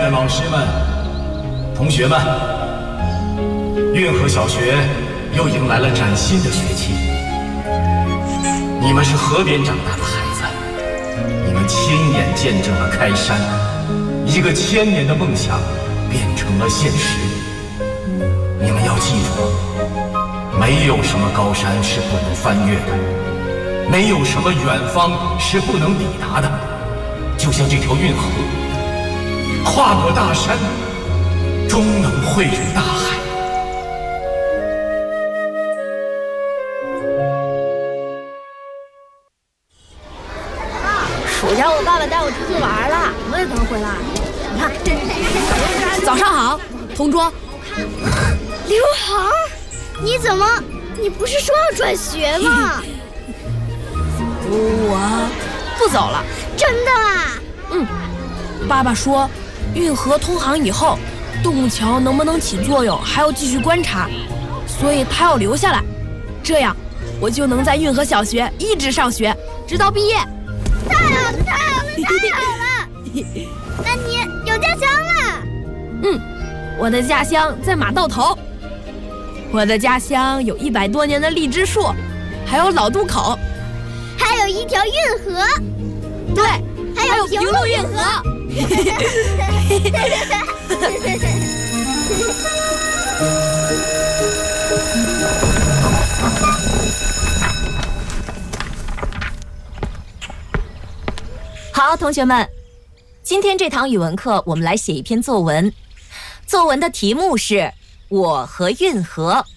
的老师们、同学们，运河小学又迎来了崭新的学期。你们是河边长大的孩子，你们亲眼见证了开山，一个1000年的梦想变成了现实。你们要记住，没有什么高山是不能翻越的，没有什么远方是不能抵达的。就像这条运河，跨过大山，终能汇入大海。 暑假我爸爸带我出去玩了，我也刚回来。你看，早上好，同桌。 刘航，你怎么？你不是说要转学吗？ 我不走了。 真的啊？ 爸爸说，运河通航以后，独木桥能不能起作用还要继续观察，所以他要留下来，这样我就能在运河小学一直上学，直到毕业。 太好了，太好了，太好了！那你有家乡了？ 我的家乡在马道头。我的家乡有100多年的荔枝树，还有老渡口， 还有一条运河。 对， 还有平路运河。 好，同学们，今天这堂语文课我们来写一篇作文。作文的题目是《我和运河》。